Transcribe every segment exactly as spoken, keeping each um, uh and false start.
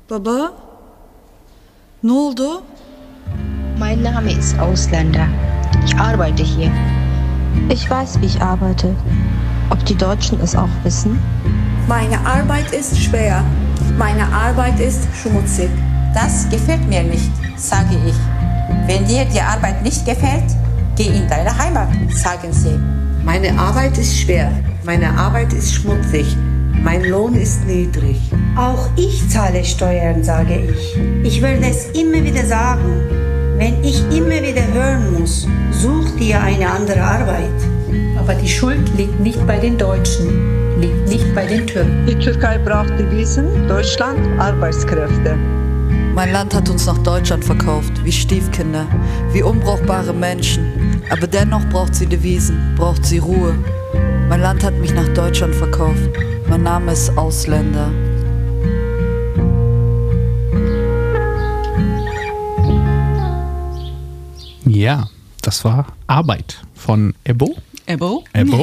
Baba? Ne oldu? Mein Name ist Ausländer. Ich arbeite hier. Ich weiß, wie ich arbeite. Ob die Deutschen es auch wissen? Meine Arbeit ist schwer. Meine Arbeit ist schmutzig. Das gefällt mir nicht, sage ich. Wenn dir die Arbeit nicht gefällt, geh in deine Heimat, sagen sie. Meine Arbeit ist schwer. Meine Arbeit ist schmutzig. Mein Lohn ist niedrig. Auch ich zahle Steuern, sage ich. Ich werde es immer wieder sagen. Wenn ich immer wieder hören muss, such dir eine andere Arbeit. Aber die Schuld liegt nicht bei den Deutschen, liegt nicht bei den Türken. Die Türkei braucht Devisen, Deutschland Arbeitskräfte. Mein Land hat uns nach Deutschland verkauft, wie Stiefkinder, wie unbrauchbare Menschen. Aber dennoch braucht sie Devisen, braucht sie Ruhe. Mein Land hat mich nach Deutschland verkauft. Mein Name ist Ausländer. Ja, das war Arbeit von Ebbo. Ebbo? Ebbo.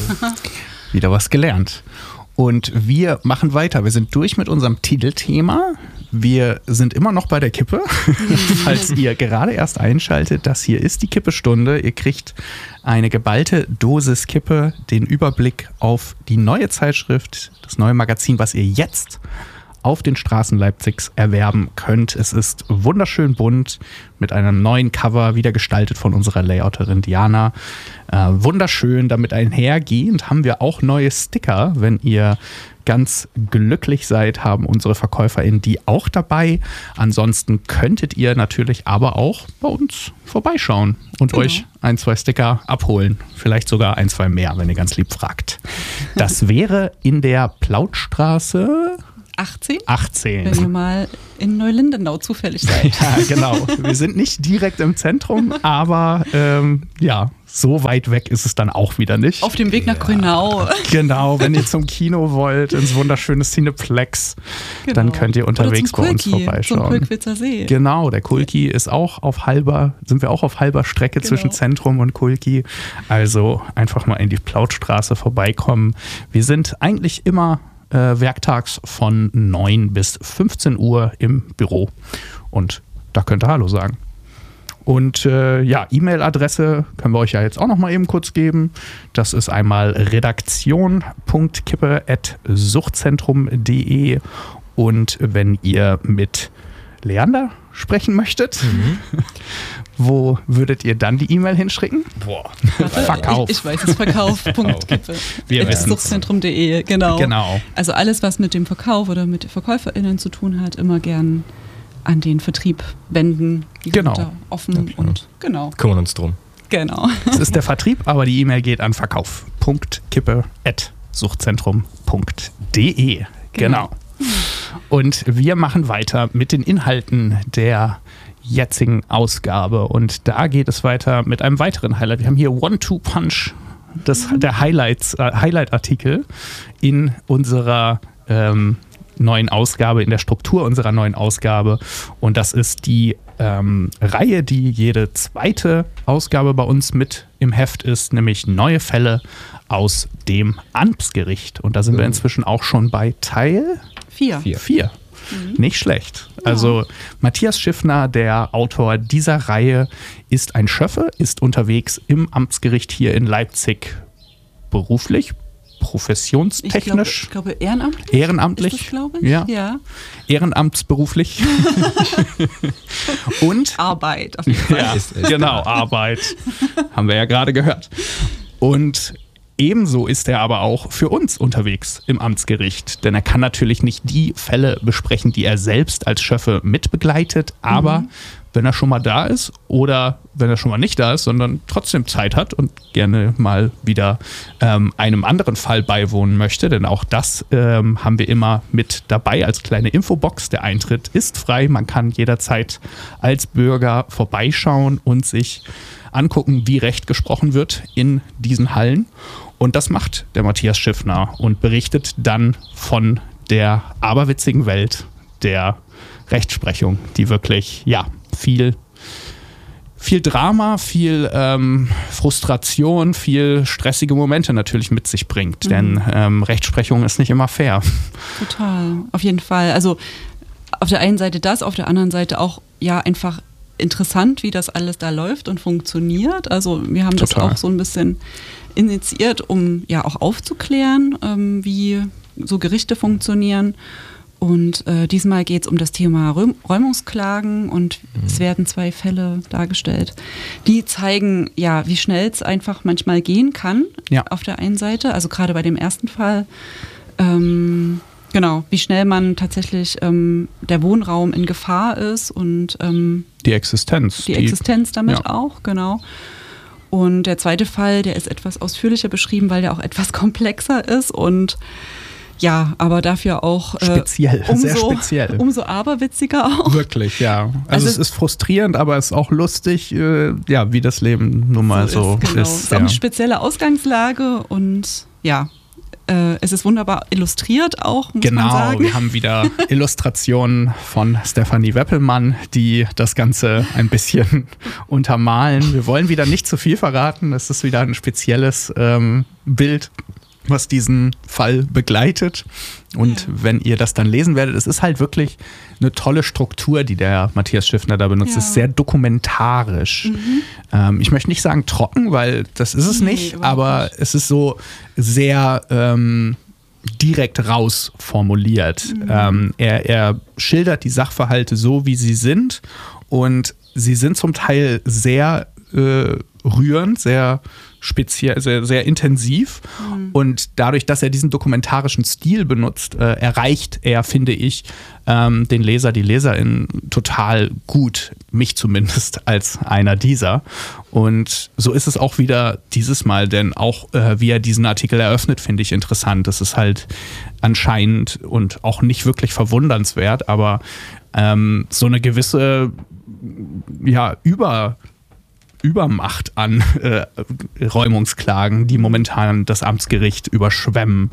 Wieder was gelernt. Und wir machen weiter. Wir sind durch mit unserem Titelthema. Wir sind immer noch bei der Kippe. Falls ihr gerade erst einschaltet, das hier ist die Kippestunde. Ihr kriegt eine geballte Dosis Kippe, den Überblick auf die neue Zeitschrift, das neue Magazin, was ihr jetzt auf den Straßen Leipzigs erwerben könnt. Es ist wunderschön bunt mit einem neuen Cover, wieder gestaltet von unserer Layouterin Diana. Äh, wunderschön, damit einhergehend haben wir auch neue Sticker. Wenn ihr ganz glücklich seid, haben unsere VerkäuferInnen die auch dabei. Ansonsten könntet ihr natürlich aber auch bei uns vorbeischauen und genau. euch ein, zwei Sticker abholen. Vielleicht sogar ein, zwei mehr, wenn ihr ganz lieb fragt. Das wäre in der Plautstraße achtzehn? achtzehn. Wenn ihr mal in Neulindenau zufällig seid. Ja, genau. Wir sind nicht direkt im Zentrum, aber ähm, ja, so weit weg ist es dann auch wieder nicht. Auf dem Weg nach ja. Grünau. Genau, wenn ihr zum Kino wollt, ins wunderschöne Cineplex, genau. dann könnt ihr unterwegs bei uns vorbeischauen. Zum Kulkwitzer See. Genau, der Kulki ist auch auf halber, sind wir auch auf halber Strecke genau. zwischen Zentrum und Kulki. Also einfach mal in die Plautstraße vorbeikommen. Wir sind eigentlich immer Äh, werktags von neun bis fünfzehn Uhr im Büro. Und da könnt ihr Hallo sagen. Und äh, ja, E-Mail-Adresse können wir euch ja jetzt auch noch mal eben kurz geben. Das ist einmal redaktion punkt kippe at suchtzentrum punkt de. Und wenn ihr mit Leander sprechen möchtet, mhm. wo würdet ihr dann die E-Mail hinschicken? Boah. Verkauf. Ich, ich weiß es, Verkauf punkt kippe. Wir wissen es. suchtzentrum punkt de, genau. genau. Also alles, was mit dem Verkauf oder mit VerkäuferInnen zu tun hat, immer gern an den Vertrieb wenden. Die genau. sind da offen ja, und genau. Kümmern uns drum. Genau. Es ist der Vertrieb, aber die E-Mail geht an verkauf punkt kippe at suchtzentrum punkt de. Genau. genau. Und wir machen weiter mit den Inhalten der jetzigen Ausgabe. Und da geht es weiter mit einem weiteren Highlight. Wir haben hier One-Two-Punch, das, der Highlights, äh, Highlight-Artikel in unserer ähm, neuen Ausgabe, in der Struktur unserer neuen Ausgabe. Und das ist die ähm, Reihe, die jede zweite Ausgabe bei uns mit im Heft ist, nämlich neue Fälle aus dem Amtsgericht. Und da sind mhm. wir inzwischen auch schon bei Teil vier. Vier. Vier. Mhm. Nicht schlecht. Ja. Also Matthias Schiffner, der Autor dieser Reihe, ist ein Schöffe, ist unterwegs im Amtsgericht hier in Leipzig beruflich, professionstechnisch. Ich glaube, ich glaube ehrenamtlich. Ehrenamtlich. Ist das, glaube ich? Ja. ja. Ehrenamtsberuflich. Und Arbeit. Auf jeden Fall. Ja, ist, ist genau, Arbeit. Haben wir ja gerade gehört. Und ebenso ist er aber auch für uns unterwegs im Amtsgericht, denn er kann natürlich nicht die Fälle besprechen, die er selbst als Schöffe mitbegleitet, aber mhm. wenn er schon mal da ist oder wenn er schon mal nicht da ist, sondern trotzdem Zeit hat und gerne mal wieder ähm, einem anderen Fall beiwohnen möchte, denn auch das ähm, haben wir immer mit dabei als kleine Infobox. Der Eintritt ist frei, man kann jederzeit als Bürger vorbeischauen und sich angucken, wie Recht gesprochen wird in diesen Hallen. Und das macht der Matthias Schiffner und berichtet dann von der aberwitzigen Welt der Rechtsprechung, die wirklich, ja, viel, viel Drama, viel ähm, Frustration, viel stressige Momente natürlich mit sich bringt. Mhm. Denn ähm, Rechtsprechung ist nicht immer fair. Total, auf jeden Fall. Also auf der einen Seite das, auf der anderen Seite auch ja einfach interessant, wie das alles da läuft und funktioniert. Also wir haben Total. das auch so ein bisschen initiiert, um ja auch aufzuklären, ähm, wie so Gerichte funktionieren. Und äh, diesmal geht es um das Thema Räum- Räumungsklagen und mhm. es werden zwei Fälle dargestellt, die zeigen, ja, wie schnell es einfach manchmal gehen kann ja. auf der einen Seite. Also gerade bei dem ersten Fall, ähm, genau, wie schnell man tatsächlich ähm, der Wohnraum in Gefahr ist und ähm, die Existenz. Die, die Existenz damit ja. auch, genau. Und der zweite Fall, der ist etwas ausführlicher beschrieben, weil der auch etwas komplexer ist und ja, aber dafür auch äh, speziell, umso, sehr speziell. Umso aberwitziger auch. Wirklich, ja. Also, also es ist frustrierend, aber es ist auch lustig, äh, ja, wie das Leben nun mal so, so ist. Genau. ist. Es ist ja. auch eine spezielle Ausgangslage und ja, äh, es ist wunderbar illustriert auch, muss genau, man sagen. Wir haben wieder Illustrationen von Stefanie Weppelmann, die das Ganze ein bisschen untermalen. Wir wollen wieder nicht zu viel verraten, es ist wieder ein spezielles ähm, Bild, was diesen Fall begleitet. Und ja. wenn ihr das dann lesen werdet, es ist halt wirklich eine tolle Struktur, die der Matthias Schiffner da benutzt. Ja. Es ist sehr dokumentarisch. Mhm. Ähm, ich möchte nicht sagen trocken, weil das ist es nee, nicht, aber nicht. Es ist so sehr ähm, direkt raus formuliert. Mhm. Ähm, er, er schildert die Sachverhalte so, wie sie sind und sie sind zum Teil sehr äh, rührend, sehr speziell, sehr, sehr intensiv mhm. und dadurch, dass er diesen dokumentarischen Stil benutzt, äh, erreicht er, finde ich, ähm, den Leser, die Leserin total gut, mich zumindest als einer dieser. Und so ist es auch wieder dieses Mal, denn auch äh, wie er diesen Artikel eröffnet, finde ich interessant. Das ist halt anscheinend und auch nicht wirklich verwundernswert, aber ähm, so eine gewisse ja, über Übermacht an äh, Räumungsklagen, die momentan das Amtsgericht überschwemmen.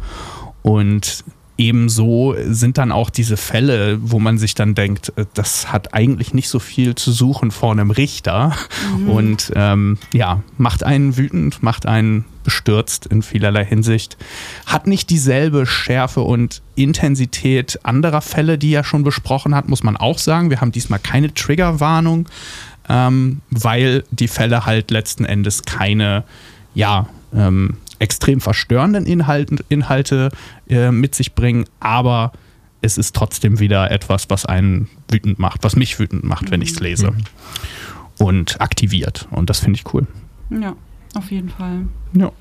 Und ebenso sind dann auch diese Fälle, wo man sich dann denkt, das hat eigentlich nicht so viel zu suchen vor einem Richter. Mhm. Und ähm, ja, macht einen wütend, macht einen bestürzt in vielerlei Hinsicht. Hat nicht dieselbe Schärfe und Intensität anderer Fälle, die er schon besprochen hat, muss man auch sagen. Wir haben diesmal keine Triggerwarnung. Ähm, weil die Fälle halt letzten Endes keine, ja, ähm, extrem verstörenden Inhalte, Inhalte äh, mit sich bringen, aber es ist trotzdem wieder etwas, was einen wütend macht, was mich wütend macht, mhm. wenn ich es lese. Mhm. Und aktiviert. Und das finde ich cool. Ja, auf jeden Fall. Ja.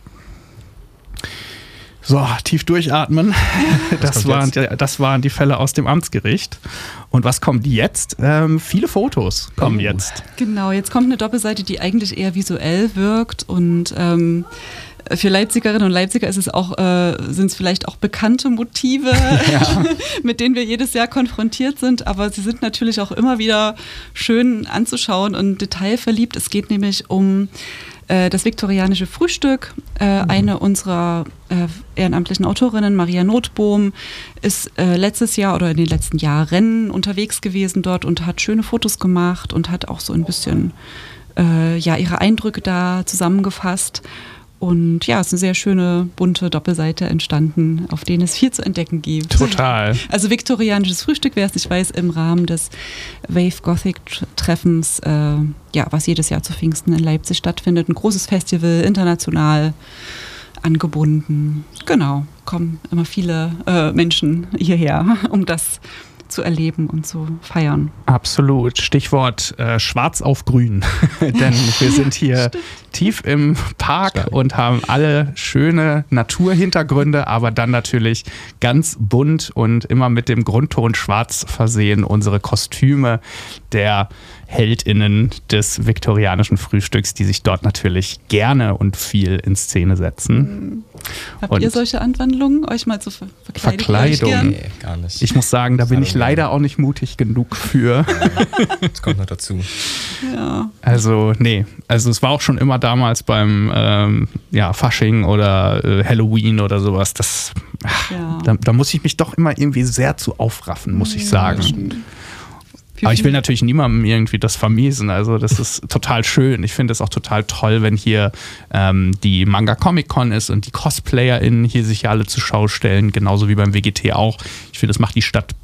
So, tief durchatmen. Das waren, die, das waren die Fälle aus dem Amtsgericht. Und was kommt jetzt? Ähm, viele Fotos kommen oh. jetzt. Genau, jetzt kommt eine Doppelseite, die eigentlich eher visuell wirkt. Und ähm, für Leipzigerinnen und Leipziger ist es auch, äh, sind es vielleicht auch bekannte Motive, ja. mit denen wir jedes Jahr konfrontiert sind. Aber sie sind natürlich auch immer wieder schön anzuschauen und detailverliebt. Es geht nämlich um das viktorianische Frühstück. Äh, mhm. Eine unserer äh, ehrenamtlichen Autorinnen, Maria Notbohm, ist äh, letztes Jahr oder in den letzten Jahren unterwegs gewesen dort und hat schöne Fotos gemacht und hat auch so ein bisschen äh, ja, ihre Eindrücke da zusammengefasst. Und ja, es ist eine sehr schöne, bunte Doppelseite entstanden, auf denen es viel zu entdecken gibt. Total. Also viktorianisches Frühstück, wer es nicht weiß, im Rahmen des Wave Gothic Treffens, äh, ja, was jedes Jahr zu Pfingsten in Leipzig stattfindet. Ein großes Festival, international angebunden. Genau, kommen immer viele äh, Menschen hierher, um das zu erleben und zu feiern. Absolut. Stichwort äh, Schwarz auf Grün. Denn wir sind hier tief im Park Stark. Und haben alle schöne Naturhintergründe, aber dann natürlich ganz bunt und immer mit dem Grundton Schwarz versehen. Unsere Kostüme der HeldInnen des viktorianischen Frühstücks, die sich dort natürlich gerne und viel in Szene setzen. Habt und ihr solche Anwandlungen, euch mal zu ver verkleiden? Verkleidung? Nee, gar nicht. Ich muss sagen, da bin ich leider auch nicht mutig genug für. Das kommt noch dazu. Ja. Also, nee. Also es war auch schon immer damals beim ähm, ja, Fasching oder äh, Halloween oder sowas. Das, ach, ja. da, da muss ich mich doch immer irgendwie sehr zu aufraffen, muss ich sagen. Ja, aber ich will natürlich niemandem irgendwie das vermiesen. Also das ist total schön. Ich finde es auch total toll, wenn hier ähm, die Manga Comic Con ist und die CosplayerInnen hier sich ja alle zur Schau stellen, genauso wie beim W G T auch. Ich finde, das macht die Stadt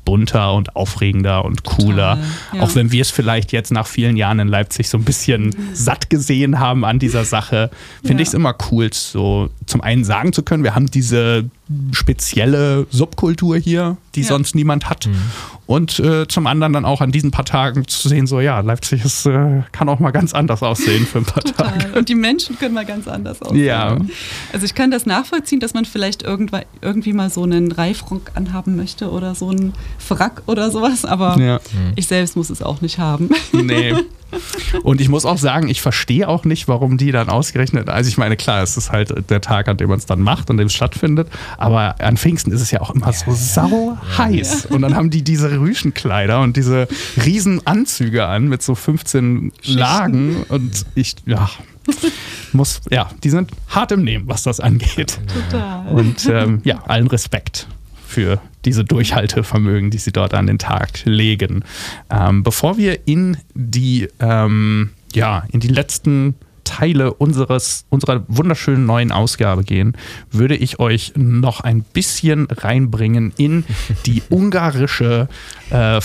bunter und aufregender und cooler. Total, ja. Auch wenn wir es vielleicht jetzt nach vielen Jahren in Leipzig so ein bisschen satt gesehen haben an dieser Sache, finde Ja. ich es immer cool, so zum einen sagen zu können, wir haben diese spezielle Subkultur hier, die Ja. sonst niemand hat. Und äh, zum anderen dann auch an diesen paar Tagen zu sehen, so ja, Leipzig ist, äh, kann auch mal ganz anders aussehen für ein paar Tage. Total. Und die Menschen können mal ganz anders aussehen. Ja. Also ich kann das nachvollziehen, dass man vielleicht irgendwann, irgendwie mal so einen Reifrock anhaben möchte oder so einen Frack oder sowas, aber Ja. ich selbst muss es auch nicht haben. Nee. Und ich muss auch sagen, ich verstehe auch nicht, warum die dann ausgerechnet, also ich meine, klar, es ist halt der Tag, an dem man es dann macht, an dem es stattfindet, aber an Pfingsten ist es ja auch immer so sau heiß. Und dann haben die diese Rüschenkleider und diese riesen Anzüge an mit so fünfzehn Lagen und ich, ja, muss, ja, die sind hart im Nehmen, was das angeht. Total. Und ähm, ja, allen Respekt für diese Durchhaltevermögen, die sie dort an den Tag legen. Ähm, bevor wir in die, ähm, ja, in die letzten Teile unseres, unserer wunderschönen neuen Ausgabe gehen, würde ich euch noch ein bisschen reinbringen in die ungarische äh,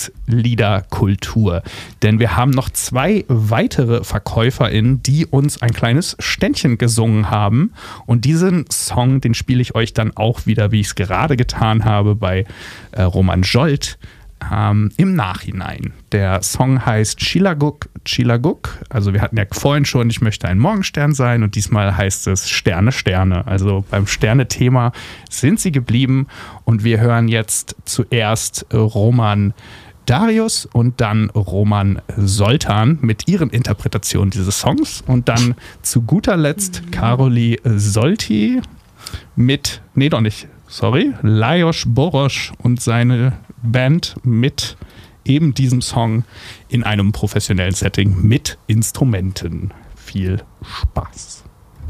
Volksliederkultur. Denn wir haben noch zwei weitere VerkäuferInnen, die uns ein kleines Ständchen gesungen haben. Und diesen Song, den spiele ich euch dann auch wieder, wie ich es gerade getan habe, bei äh, Roman Jolt. Ähm, im Nachhinein. Der Song heißt Chilaguk, Chilaguk. Also wir hatten ja vorhin schon, ich möchte ein Morgenstern sein und diesmal heißt es Sterne, Sterne. Also beim Sterne-Thema sind sie geblieben und wir hören jetzt zuerst Roman Darius und dann Roman Soltan mit ihren Interpretationen dieses Songs und dann zu guter Letzt Karoli Solti mit, nee doch nicht, sorry, Lajos Boros und seine Band mit eben diesem Song in einem professionellen Setting mit Instrumenten. Viel Spaß.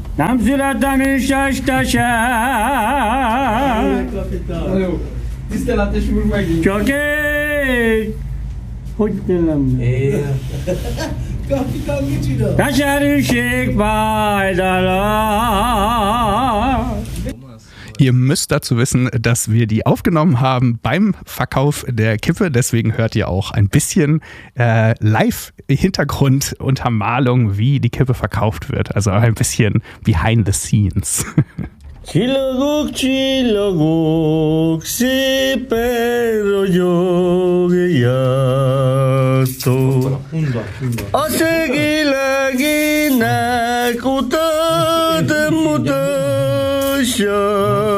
Ihr müsst dazu wissen, dass wir die aufgenommen haben beim Verkauf der Kippe. Deswegen hört ihr auch ein bisschen äh, Live-Hintergrund-Untermalung, wie die Kippe verkauft wird. Also ein bisschen behind the scenes. Chilaguk, chilaguk, si pero yo guiato. A seguila guina kuta de mutasha.